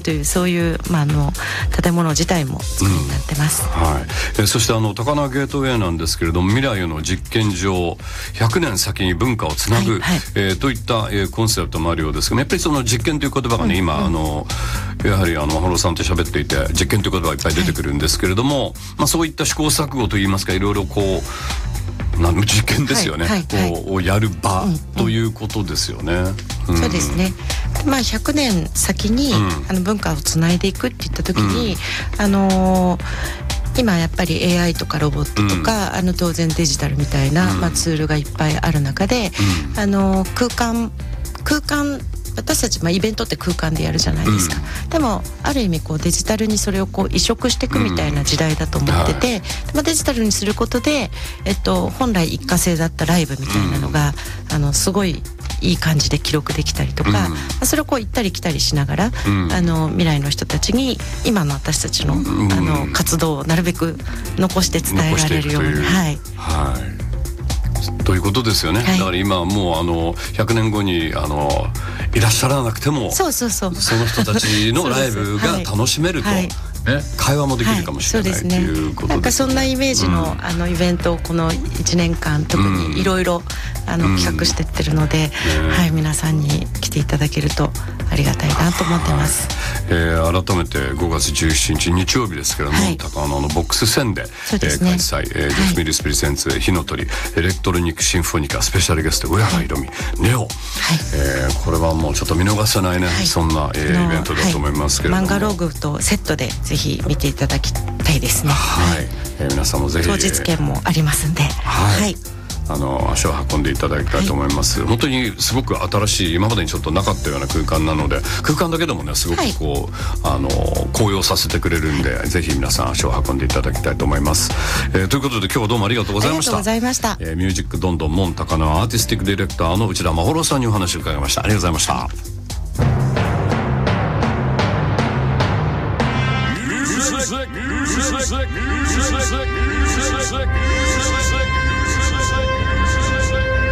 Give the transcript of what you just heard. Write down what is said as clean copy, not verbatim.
というそういう、建物自体も作りになってます、 そして高輪ゲートウェイなんですけれども、未来への実験場、100年先に文化をつなぐ、といった、コンセプトもあるようですが、やっぱりその実験という言葉がね、今やはり真帆さんと喋っていて実験という言葉がいっぱい出てくるんですけれども、そういった試行錯誤といいますか、いろいろこう実験ですよね、をやる場ということですよね。 そうですね。100年先に、文化をつないでいくっていった時に、今やっぱり AI とかロボットとか、当然デジタルみたいな、ツールがいっぱいある中で、空間私たち、イベントって空間でやるじゃないですか、でもある意味デジタルにそれを移植していくみたいな時代だと思ってて、デジタルにすることで、本来一過性だったライブみたいなのが、すごいいい感じで記録できたりとか、それを行ったり来たりしながら、未来の人たちに今の私たちの、活動をなるべく残して伝えられるように。 ということですよね、だから今はもう100年後にいらっしゃらなくても、その人たちのライブが楽しめると、会話もできるかもしれない、ということですね。 なんかそんなイメージの、イベントをこの1年間特にいろいろ企画してってるので、皆さんに来ていただけるとありがたいなと思ってます。 改めて5月17日日曜日ですけれども、高輪のボックス1000で開催、ジェフ・ミリス・プレゼンツ火の鳥エレクトロニックシンフォニカスペシャルゲスト上原ひろみネオ、これはもうちょっと見逃せないね、そんなイベントだと思いますけれども、 マンガログとセットでぜひ見ていただきたいですね。 皆さんもぜひ当日券もありますんで、 足を運んでいただきたいと思います、本当にすごく新しい、今までにちょっとなかったような空間なので、空間だけでもねすごく高揚させてくれるんで、ぜひ皆さん足を運んでいただきたいと思います、ということで今日はどうもありがとうございました。 ありがとうございました。 ミュージックどんどんモン高輪アーティスティックディレクターの内田真帆さんにお話を伺いました。ありがとうございました。Music